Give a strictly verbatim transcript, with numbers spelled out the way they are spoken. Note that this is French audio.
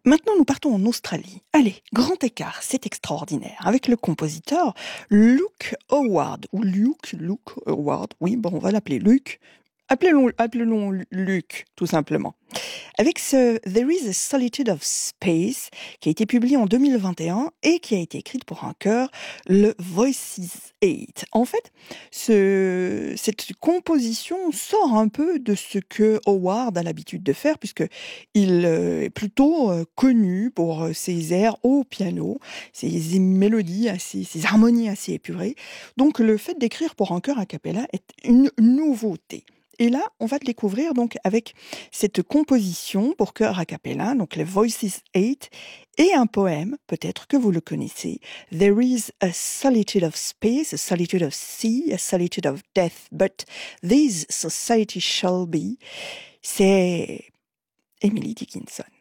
Maintenant, nous partons en Australie. Allez, grand écart, c'est extraordinaire. Avec le compositeur Luke Howard, ou Luke, Luke Howard, oui, bon, on va l'appeler Luke. Appelons, appelons Luke, tout simplement. Avec ce There is a Solitude of Space, qui a été publié en deux mille vingt et un et qui a été écrite pour un chœur, le Voices eight. En fait, ce, cette composition sort un peu de ce que Howard a l'habitude de faire, puisqu'il est plutôt connu pour ses airs au piano, ses mélodies, assez, ses harmonies assez épurées. Donc le fait d'écrire pour un chœur a cappella est une nouveauté. Et là, on va le découvrir donc avec cette composition pour chœur a cappella, donc les Voices eight, et un poème, peut-être que vous le connaissez, There is a solitude of space, a solitude of sea, a solitude of death, but this society shall be. C'est Emily Dickinson.